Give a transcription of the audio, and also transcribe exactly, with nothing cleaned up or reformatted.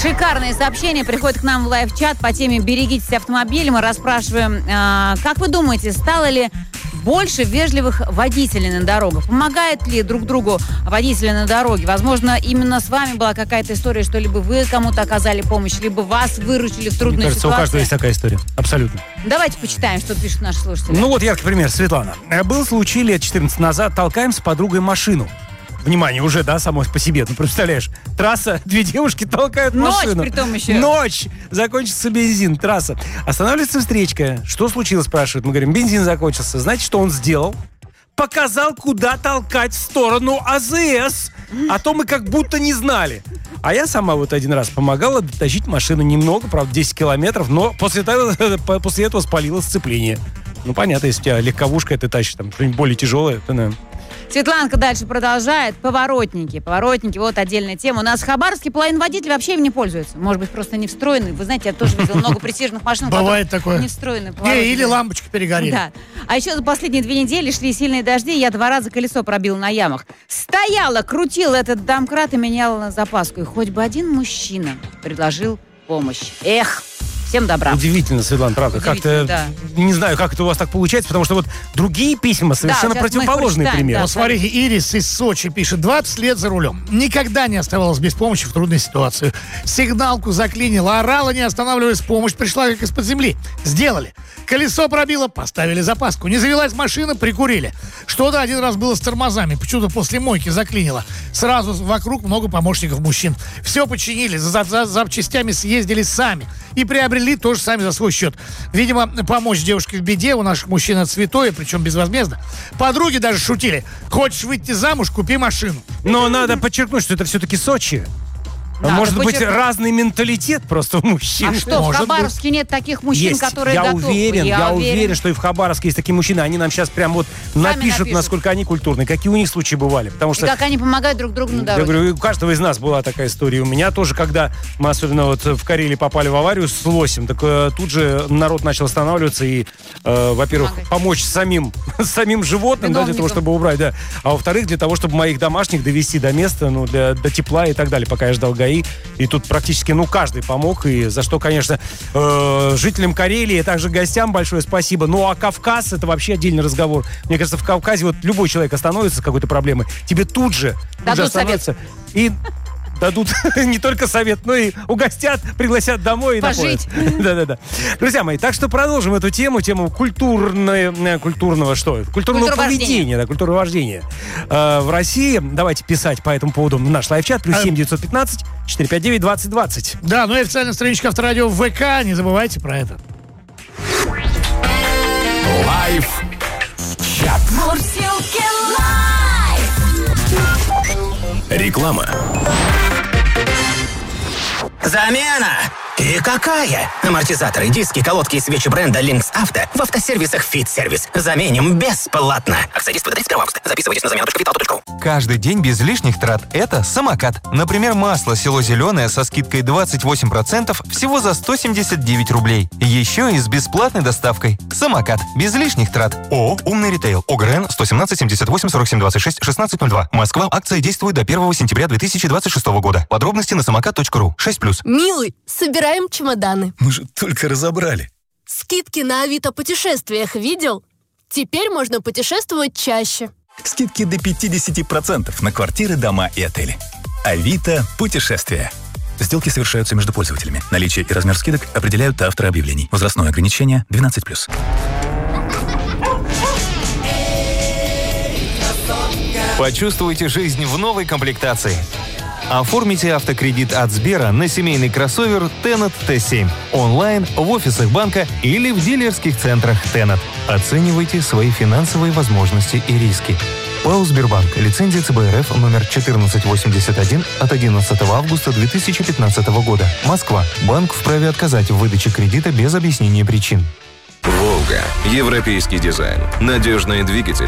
Шикарные сообщения приходят к нам в лайв-чат по теме «Берегитесь автомобиля». Мы расспрашиваем, э, как вы думаете, стало ли больше вежливых водителей на дорогах? Помогают ли друг другу водители на дороге? Возможно, именно с вами была какая-то история, что либо вы кому-то оказали помощь, либо вас выручили в трудной Мне кажется, ситуации. у каждого есть такая история. Абсолютно. Давайте почитаем, что пишут наши слушатели. Ну вот яркий пример. Светлана. Был случай лет четырнадцать назад. Толкаем с подругой машину. Внимание, уже, да, само по себе. Ну, представляешь, трасса, две девушки толкают Ночь, машину. Ночь, притом еще. Ночь. Закончится бензин, трасса. Останавливается встречка. Что случилось, спрашивает. Мы говорим, бензин закончился. Знаете, что он сделал? Показал, куда толкать в сторону АЗС. А то мы как будто не знали. А я сама вот один раз помогала дотащить машину немного, правда, десять километров, но после этого, после этого спалила сцепление. Ну, понятно, если у тебя легковушка, ты тащишь там что-нибудь более тяжелое, то, наверное. Светланка дальше продолжает. Поворотники. Поворотники, вот отдельная тема. У нас в Хабаровске половина водителей вообще им не пользуются. Может быть, просто не встроены. Вы знаете, я тоже видела много престижных машин, бывает такое. Не встроены. Не, или лампочки перегорели. Да. А еще за последние две недели шли сильные дожди, и я два раза колесо пробила на ямах. Стояла, крутила этот домкрат и меняла на запаску. И хоть бы один мужчина предложил помощь. Эх! Всем добра. Удивительно, Светлана, правда. Как-то, да. Не знаю, как это у вас так получается, потому что вот другие письма совершенно да, противоположные примеры. Да, вот смотрите, Ирис из Сочи пишет. двадцать лет за рулем. Никогда не оставалась без помощи в трудной ситуации. Сигналку заклинила, орала, не останавливаясь, помощь пришла как из-под земли. Сделали. Колесо пробило, поставили запаску. Не завелась машина, прикурили. Что-то один раз было с тормозами. Почему-то после мойки заклинило. Сразу вокруг много помощников мужчин. Все починили, за, за запчастями съездили сами. И приобрели тоже сами за свой счет. Видимо, помочь девушке в беде у наших мужчин это святое, причем безвозмездно. Подруги даже шутили. Хочешь выйти замуж, купи машину. Но надо подчеркнуть, что это все-таки Сочи. Надо Может быть, подчеркнуть. разный менталитет просто у мужчин. А что, Может в Хабаровске быть. нет таких мужчин, Есть. которые я готовы? Уверен, я, я уверен, уверен, что и в Хабаровске есть такие мужчины. Они нам сейчас прям вот напишут, напишут. насколько они культурные, какие у них случаи бывали. Потому И что, как они помогают друг другу на я дороге. говорю, у каждого из нас была такая история. У меня тоже, когда мы особенно вот в Карелии попали в аварию с лосем, так э, тут же народ начал останавливаться и, э, во-первых, Помогать. помочь самим, самим животным, да, для того, чтобы убрать, да. А во-вторых, для того, чтобы моих домашних довести до места, ну, для, до тепла и так далее, пока я ждал ГАИ. И тут практически, ну, каждый помог, и за что, конечно, э, жителям Карелии, а также гостям большое спасибо. Ну, а Кавказ — это вообще отдельный разговор. Мне кажется, в Кавказе вот любой человек остановится с какой-то проблемой, тебе тут же, тут Дадут же остановятся и дадут не только совет, но и угостят, пригласят домой и Пожить. напоят. Да-да-да. Друзья мои, так что продолжим эту тему, тему культурной, культурного что? Культурного поведения, да, культурного вождения. Э, в России. Давайте писать по этому поводу в наш лайв-чат. Плюс семь девятьсот пятнадцать четыреста пятьдесят девять двадцать двадцать. Да, ну и официальная страничка Авторадио в ВК. Не забывайте про это. Лайв-чат. Реклама. Замена! И какая? Амортизаторы, диски, колодки и свечи бренда Lynx Auto в автосервисах Fit Service. Заменим бесплатно. Акция действует до тридцать первого августа. Записывайтесь на замену точка витал точка ру. Каждый день без лишних трат – это самокат. Например, масло село зеленое со скидкой двадцать восемь процентов всего за сто семьдесят девять рублей. Еще и с бесплатной доставкой. Самокат. Без лишних трат. ООО «Умный ритейл». ОГРН сто семнадцать семьдесят восемь сорок семь двадцать шесть шестнадцать ноль два. Москва. Акция действует до первого сентября две тысячи двадцать шестого года. Подробности на самокат точка ру. шесть плюс. Милый, собираем чемоданы. Мы же только разобрали. Скидки на Авито путешествиях видел? Теперь можно путешествовать чаще. Скидки до пятьдесят процентов на квартиры, дома и отели. Авито путешествия. Сделки совершаются между пользователями. Наличие и размер скидок определяют авторы объявлений. Возрастное ограничение двенадцать плюс. Почувствуйте жизнь в новой комплектации. Оформите автокредит от Сбера на семейный кроссовер Tennet Т семь. Онлайн, в офисах банка или в дилерских центрах Tennet. Оценивайте свои финансовые возможности и риски. ПАО «Сбербанк». Лицензия Ц Б Р Ф номер четырнадцать восемьдесят один от одиннадцатого августа две тысячи пятнадцатого года. Москва. Банк вправе отказать в выдаче кредита без объяснения причин. «Волга». Европейский дизайн. Надежные двигатели.